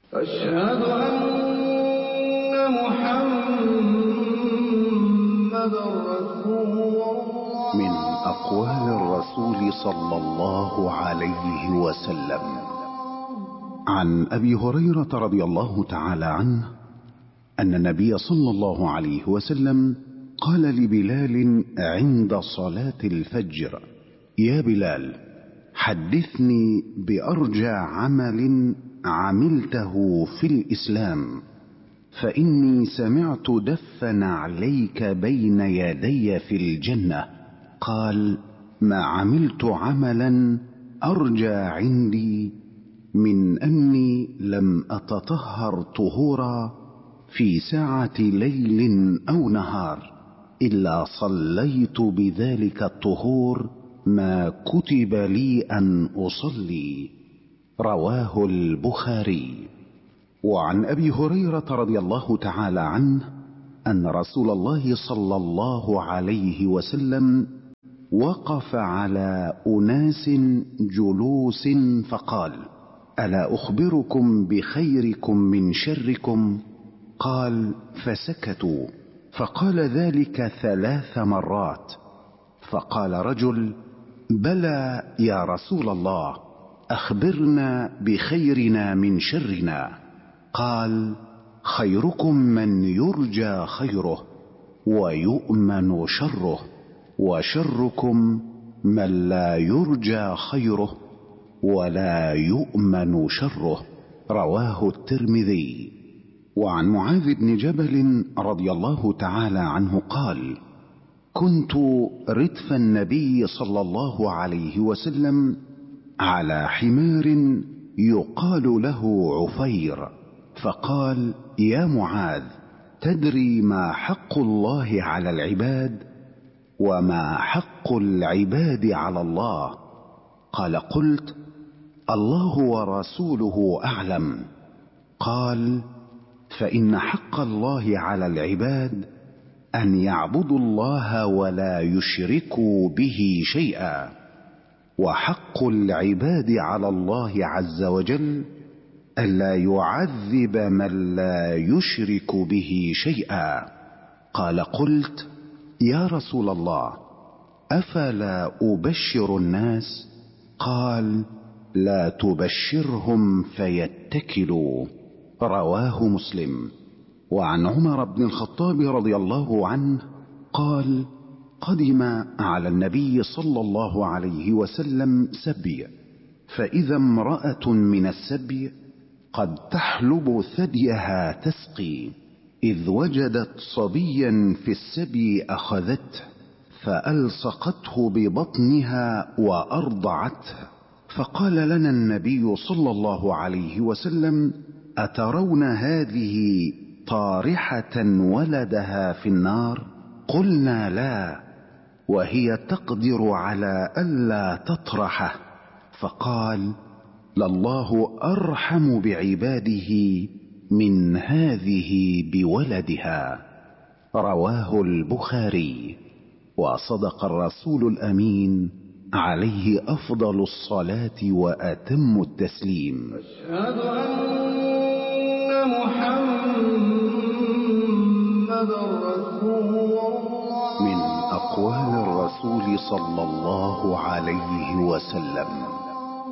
أشهد أن محمدًا رسول الله. من أقوال الرسول صلى الله عليه وسلم: عن أبي هريرة رضي الله تعالى عنه أن النبي صلى الله عليه وسلم قال لبلال عند صلاة الفجر: يا بلال، حدثني بأرجى عمل عملته في الإسلام، فإني سمعت دف نعليك بين يدي في الجنة. قال: ما عملت عملا أرجى عندي من أني لم أتطهر طهورا في ساعة ليل أو نهار إلا صليت بذلك الطهور ما كتب لي أن أصلي. رواه البخاري. وعن أبي هريرة رضي الله تعالى عنه أن رسول الله صلى الله عليه وسلم وقف على أناس جلوس فقال: ألا أخبركم بخيركم من شركم؟ قال: فسكتوا. فقال ذلك 3 مرات. فقال رجل: بلى يا رسول الله، أخبرنا بخيرنا من شرنا. قال: خيركم من يرجى خيره ويؤمن شره، وشركم من لا يرجى خيره ولا يؤمن شره. رواه الترمذي. وعن معاذ بن جبل رضي الله تعالى عنه قال: كنت ردف النبي صلى الله عليه وسلم على حمار يقال له عفير، فقال: يا معاذ، تدري ما حق الله على العباد وما حق العباد على الله؟ قال: قلت: الله ورسوله أعلم. قال: فإن حق الله على العباد أن يعبدوا الله ولا يشركوا به شيئا، وحق العباد على الله عز وجل ألا يعذب من لا يشرك به شيئا. قال: قلت: يا رسول الله، أفلا أبشر الناس؟ قال: لا تبشرهم فيتكلوا. رواه مسلم. وعن عمر بن الخطاب رضي الله عنه قال: قدم على النبي صلى الله عليه وسلم سبي، فإذا امرأة من السبي قد تحلب ثديها تسقي، إذ وجدت صبيا في السبي أخذته فألصقته ببطنها وأرضعته. فقال لنا النبي صلى الله عليه وسلم: أترون هذه طارحة ولدها في النار؟ قلنا: لا، وهي تقدر على ألا تطرحه. فقال: لله أرحم بعباده من هذه بولدها. رواه البخاري. وصدق الرسول الأمين عليه أفضل الصلاة وأتم التسليم. أشهد أن محمدًا رسول الله. من أقوال الرسول صلى الله عليه وسلم: